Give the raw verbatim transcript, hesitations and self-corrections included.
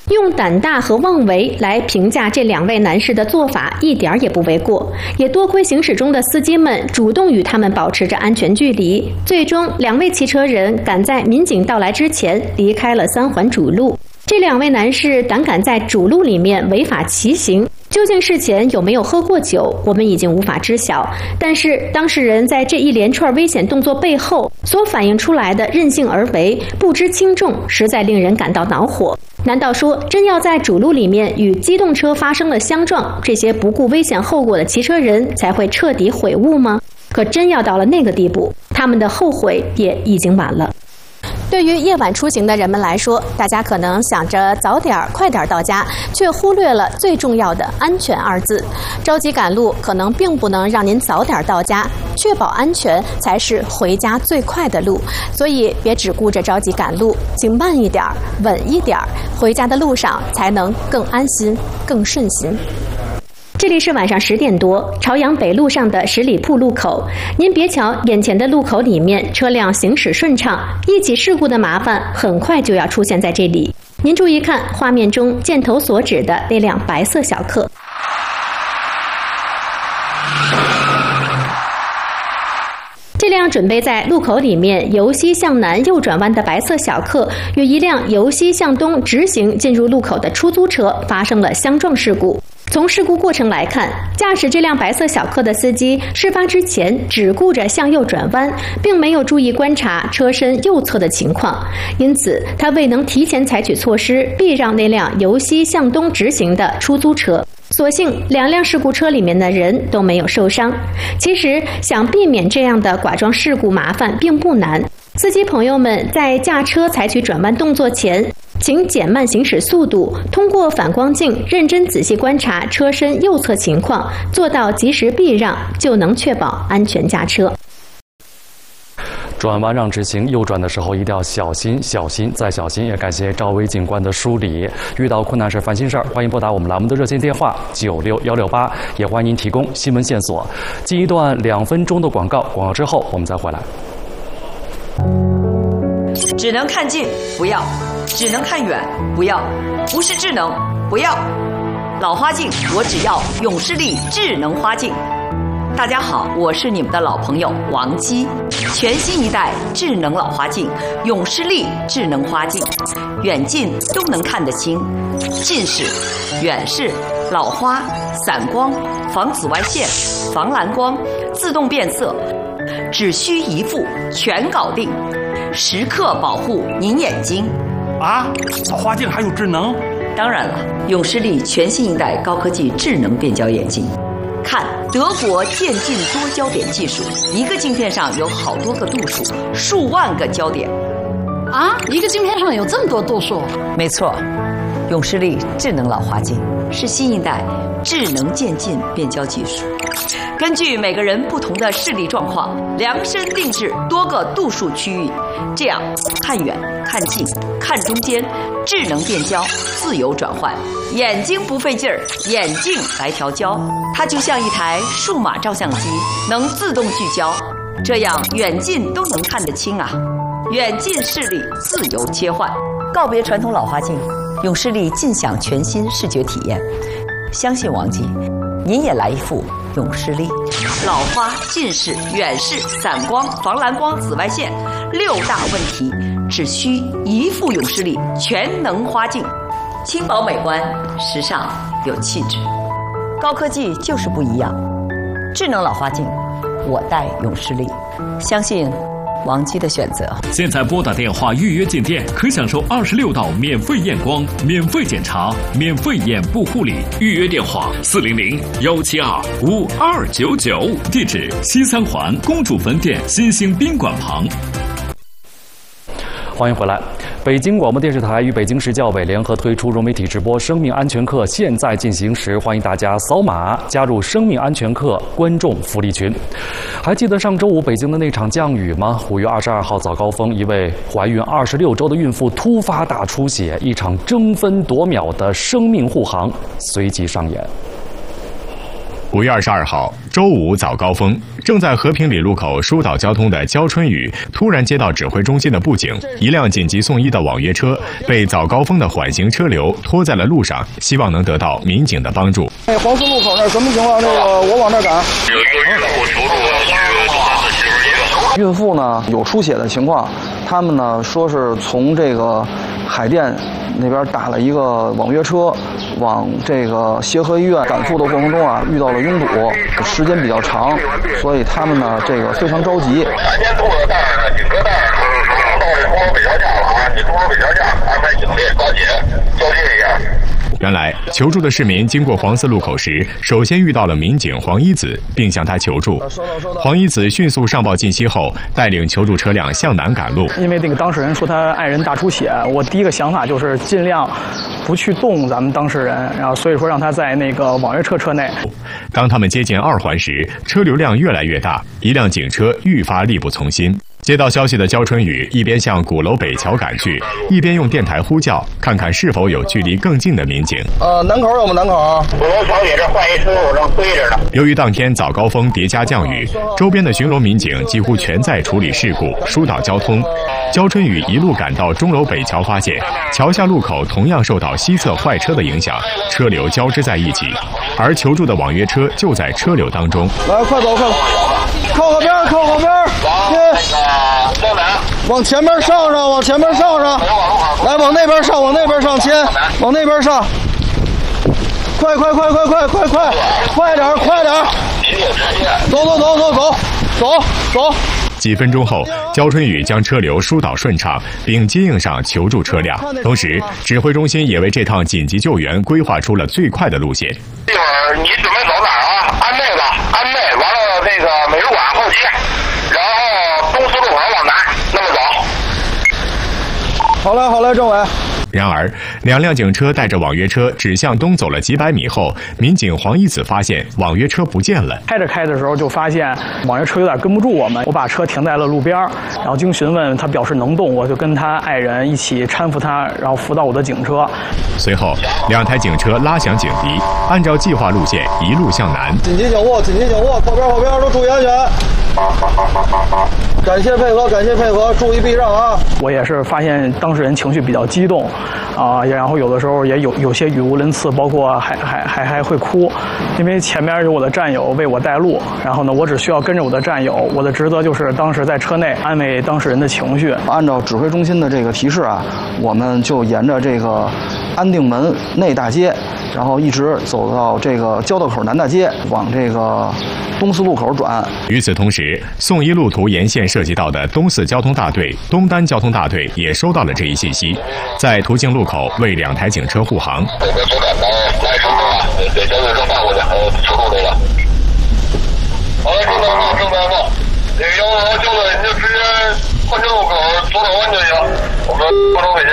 用胆大和妄为来评价这两位男士的做法一点也不为过，也多亏行驶中的司机们主动与他们保持着安全距离，最终两位骑车人赶在民警到来之前离开了三环主路。这两位男士胆敢在主路里面违法骑行，究竟事前有没有喝过酒，我们已经无法知晓。但是当事人在这一连串危险动作背后所反映出来的任性而为、不知轻重，实在令人感到恼火。难道说真要在主路里面与机动车发生了相撞，这些不顾危险后果的骑车人才会彻底悔悟吗？可真要到了那个地步，他们的后悔也已经晚了。对于夜晚出行的人们来说，大家可能想着早点快点到家，却忽略了最重要的安全二字。着急赶路可能并不能让您早点到家，确保安全才是回家最快的路。所以别只顾着着急赶路，请慢一点，稳一点，回家的路上才能更安心更顺心。这里是晚上十点多，朝阳北路上的十里铺路口。您别瞧眼前的路口里面车辆行驶顺畅，一起事故的麻烦很快就要出现在这里。您注意看画面中箭头所指的那辆白色小客。这辆准备在路口里面由西向南右转弯的白色小客，与一辆由西向东直行进入路口的出租车发生了相撞事故。从事故过程来看，驾驶这辆白色小客的司机事发之前只顾着向右转弯，并没有注意观察车身右侧的情况，因此他未能提前采取措施避让那辆由西向东直行的出租车。所幸两辆事故车里面的人都没有受伤。其实想避免这样的剐撞事故麻烦并不难，司机朋友们在驾车采取转弯动作前，请减慢行驶速度，通过反光镜认真仔细观察车身右侧情况，做到及时避让，就能确保安全驾车。 转弯让直行，右转的时候一定要小心、小心再小心。也感谢赵薇警官的梳理。遇到困难事、烦心事儿，欢迎拨打我们栏目的热线电话九六幺六八，也欢迎您提供新闻线索。进一段两分钟的广告，广告之后我们再回来。 只能看近，不要；只能看远，不要；不是智能，不要。老花镜，我只要永视力智能花镜。大家好，我是你们的老朋友王姬。全新一代智能老花镜，永视力智能花镜，远近都能看得清，近视、远视、老花、散光、防紫外线、防蓝光、自动变色，只需一副全搞定，时刻保护您眼睛。 啊，老花镜还有智能？ 当然了，永视力全新一代高科技智能变焦眼镜。看德国渐进多焦点技术，一个镜片上有好多个度数，数万个焦点。 啊，一个镜片上有这么多度数？ 没错，永视力智能老花镜是新一代智能渐进变焦技术，根据每个人不同的视力状况，量身定制多个度数区域，这样看远、看近、看中间，智能变焦，自由转换，眼睛不费劲儿，眼镜来调焦。它就像一台数码照相机，能自动聚焦，这样远近都能看得清啊！远近视力自由切换，告别传统老花镜，永视力尽享全新视觉体验。相信王姬，您也来一副永视力。老花、近视、远视、散光、防蓝光、紫外线六大问题，只需一副永视力全能花镜，轻薄美观，时尚有气质。高科技就是不一样，智能老花镜，我戴永视力，相信王姬的选择。 现在拨打电话预约进店，可享受二十六道免费验光、免费检查、免费眼部护理。预约电话：四零零幺七二五二九九，地址西三环公主坟店新兴宾馆旁。 欢迎回来。北京广播电视台与北京市教委联合推出融媒体直播生命安全课现在进行时，欢迎大家扫码加入生命安全课观众福利群。还记得上周五北京的那场降雨吗？五月二十二号早高峰，一位怀孕二十六周的孕妇突发大出血，一场争分夺秒的生命护航随即上演。 五月二十二号，周五早高峰，正在和平里路口疏导交通的焦春雨突然接到指挥中心的布警，一辆紧急送医的网约车被早高峰的缓行车流拖在了路上，希望能得到民警的帮助。 哎，黄寺路口那什么情况？那个我往那赶。有一个孕妇求助孕妇呢有出血的情况，他们呢说是从这个海淀那边打了一个网约车，往这个协和医院赶赴的过程中啊，遇到了拥堵，时间比较长，所以他们呢这个非常着急。海淀路的道呢，警车道到这中楼北桥架了啊，你中楼北桥架安排警力高警交接一下。 原来，求助的市民经过黄寺路口时，首先遇到了民警黄一子，并向他求助。黄一子迅速上报信息后，带领求助车辆向南赶路。 因为那个当事人说他爱人大出血，我第一个想法就是尽量不去动咱们当事人，然后所以说让他在那个网约车车内。 当他们接近二环时，车流量越来越大，一辆警车愈发力不从心。接到消息的焦春雨一边向鼓楼北桥赶去，一边用电台呼叫，看看是否有距离更近的民警。 呃，南口有吗？南口。鼓楼桥底这换一车，我正追着呢。 由于当天早高峰叠加降雨，周边的巡逻民警几乎全在处理事故、疏导交通。焦春雨一路赶到钟楼北桥，发现桥下路口同样受到西侧坏车的影响，车流交织在一起，而求助的网约车就在车流当中。 来，快走，快走，靠后边，靠后边，往往前面上上，往前面上上，来，往那边上，往那边上，牵，往那边上，快快快快快快快，快点快点，走走走走走走走。 几分钟后，焦春雨将车流疏导顺畅，并接应上求助车辆。同时，指挥中心也为这趟紧急救援规划出了最快的路线。 一会儿你准备走哪儿啊？安内吧，安内，完了那个美术馆后期，然后东四路口往南，那么走。好嘞，好嘞，政委。 然而，两辆警车带着网约车指向东走了几百米后，民警黄一子发现网约车不见了。 开着开的时候就发现网约车有点跟不住我们，我把车停在了路边，然后经询问他表示能动，我就跟他爱人一起搀扶他，然后扶到我的警车。 随后，两台警车拉响警笛，按照计划路线一路向南。 紧急警握，紧急警握，靠边靠边，都注意安全。感谢配合，感谢配合，注意避让啊！ 我也是发现当事人情绪比较激动，啊、呃，然后有的时候也有有些语无伦次，包括还还还还会哭，因为前面有我的战友为我带路，然后呢，我只需要跟着我的战友，我的职责就是当时在车内安慰当事人的情绪。按照指挥中心的这个提示啊，我们就沿着这个安定门内大街，然后一直走到这个交道口南大街，往这个东四路口转。 与此同时，宋一路途沿线涉及到的东四交通大队、东单交通大队也收到了这一信息，在途经路口为两台警车护航。 左